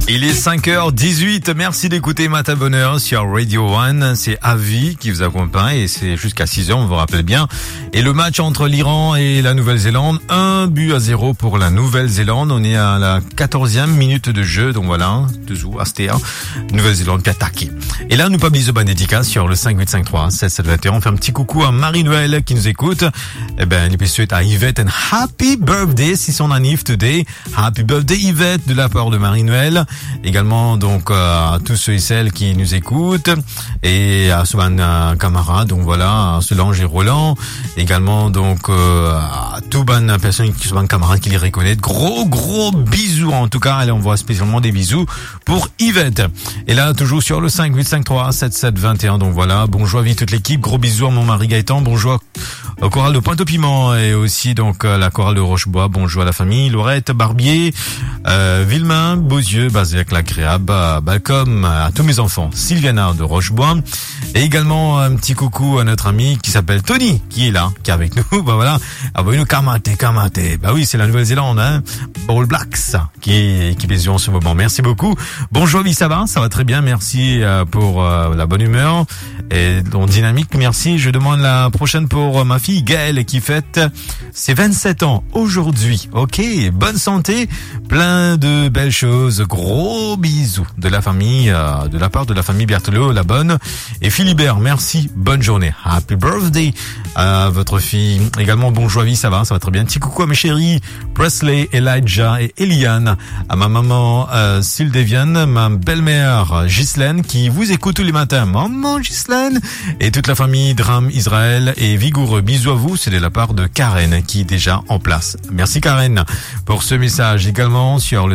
Il est 5h18, merci d'écouter Matin Bonheur sur Radio One. C'est Avi qui vous accompagne et c'est jusqu'à 6h, on vous rappelle bien. Et le match entre l'Iran et la Nouvelle-Zélande, 1-0 pour la Nouvelle-Zélande. On est à la 14e minute de jeu, donc voilà, toujours Astéa, Nouvelle-Zélande qui attaque. Et là, nous pas bisous ban dédicace sur le 5853 7721. On fait un petit coucou à Marie-Noël qui nous écoute. Eh ben, les bisous à Yvette and happy birthday, si son anniv today. Happy birthday Yvette de la part de Marie-Noël. Également donc à tous ceux et celles qui nous écoutent et à Souban camarades, donc voilà, à Solange et Roland. Également donc à tout ban personnes qui sont camarades qui les reconnaissent. Gros bisous en tout cas. Allez, on voit spécialement des bisous pour Yvette. Et là toujours sur le 5853 7721. Donc voilà, bonjour à vie toute l'équipe. Gros bisous à mon mari Gaëtan. Bonjour au chorale de Pointe-au-Piment et aussi donc la chorale de Rochebois. Bonjour à la famille Laurette, Barbier, Villemain, Beauzieux, Baziac, Lagréable, Balcom, à tous mes enfants, Sylviana de Rochebois et également un petit coucou à notre ami qui s'appelle Tony qui est là, qui est avec nous. Bah voilà, ah bah nous Kamate. Bah oui, c'est la Nouvelle-Zélande, hein. All Blacks qui baisent en ce moment. Merci beaucoup. Bonjour, oui, ça va très bien. Merci pour la bonne humeur et ton dynamique. Merci. Je demande la prochaine pour ma fille Gaëlle qui fête ses 27 ans aujourd'hui. Ok, bonne santé, plein de belles choses. Gros bisous de la famille, de la part de la famille Berthelot, la bonne. Et Philibert, merci, bonne journée. Happy birthday à votre fille. Également, bonjour, vie, ça va très bien. Petit coucou à mes chéris Presley, Elijah et Eliane, à ma maman Syldeviane, ma belle-mère Ghislaine qui vous écoute tous les matins. Maman Ghislaine et toute la famille Drame Israël et vigoureux bisous à vous. C'est de la part de Karen qui est déjà en place. Merci Karen pour ce message. Également sur le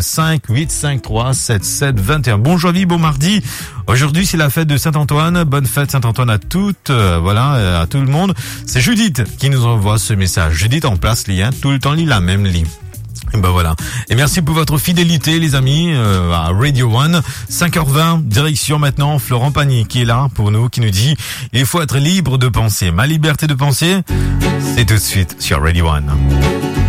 5853 7721. Bonjour vie, bon mardi. Aujourd'hui c'est la fête de Saint-Antoine. Bonne fête Saint-Antoine à toutes, voilà, à tout le monde. C'est Judith qui nous envoie ce message. Judith en place, lien, tout le temps lit la même lit. Ben voilà. Et merci pour votre fidélité, les amis, à Radio One. 5h20, direction maintenant Florent Pagny, qui est là pour nous, qui nous dit, il faut être libre de penser. Ma liberté de penser, c'est tout de suite sur Radio One.